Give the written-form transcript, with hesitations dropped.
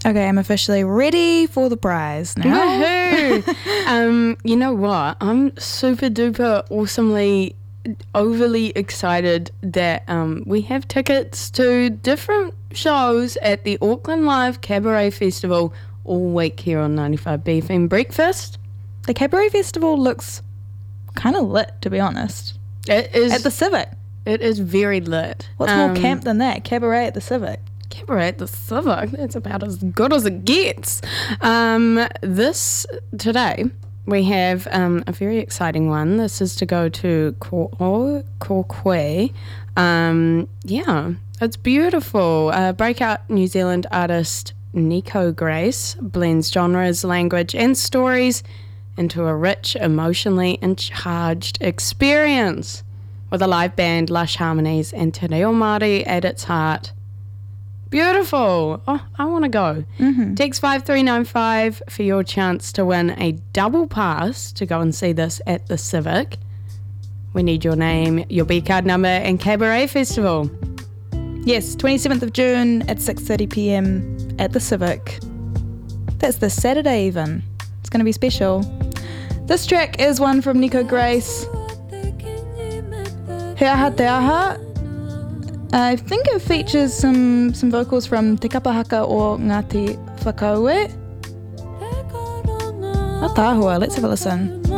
Okay, I'm officially ready for the prize now. Woohoo! You know what? I'm super duper awesomely overly excited that we have tickets to different shows at the Auckland Live Cabaret Festival all week here on 95 BFM Breakfast. The Cabaret Festival looks kind of lit, to be honest. It is At the Civic. It is very lit. What's more camp than that? Cabaret at the Civic. Cabaret at the Civic. That's about as good as it gets. Today we have a very exciting one. This is to go to Kokwe. Yeah, it's beautiful. Breakout New Zealand artist Nico Grace blends genres, language and stories into a rich, emotionally charged experience. With a live band, lush harmonies and te reo Māori at its heart. Beautiful. Oh, I want to go. Mm-hmm. Text 5395 for your chance to win a double pass to go and see this at the Civic. We need your name, your B card number and Cabaret Festival. Yes, 27th of June at 6:30pm at the Civic. That's this Saturday even. It's going to be special. This track is one from Nico Grace. He Aha Te Aha. I think it features some vocals from Te Kapahaka o Ngāti Whakaue. Atahua, let's have a listen.